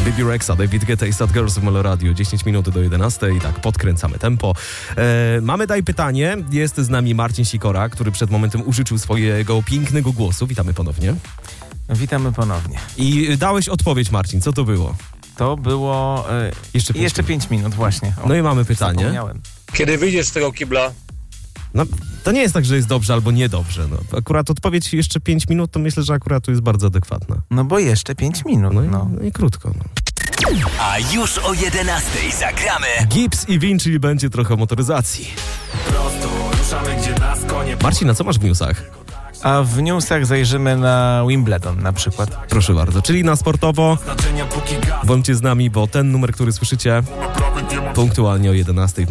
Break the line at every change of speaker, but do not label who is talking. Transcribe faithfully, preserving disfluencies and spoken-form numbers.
Baby Rexa, David Guetta i Sad Girls w Melo Radio. dziesięć minut do jedenastej, tak, podkręcamy tempo. E, mamy daj pytanie. Jest z nami Marcin Sikora, który przed momentem użyczył swojego pięknego głosu. Witamy ponownie.
Witamy ponownie.
I dałeś odpowiedź, Marcin, co to było?
To było e,
Jeszcze pięć
jeszcze
minut.
pięć minut, właśnie. O,
No i mamy pytanie.
zapomniałem.
Kiedy wyjdziesz z tego kibla?
No, to nie jest tak, że jest dobrze albo niedobrze. No. Akurat odpowiedź jeszcze pięć minut, to myślę, że akurat tu jest bardzo adekwatna.
No bo jeszcze pięć minut,
No i,
no.
no i krótko. No.
A już o jedenastej zagramy.
Gibbs i Vinci, będzie trochę o motoryzacji.
Prosto ruszamy, gdzie nas konie.
Marcin, a co masz w newsach?
A w newsach zajrzymy na Wimbledon na przykład.
Proszę bardzo, czyli na sportowo.
Znaczenia póki gaz.
Bądźcie z nami, bo ten numer, który słyszycie punktualnie o jedenastej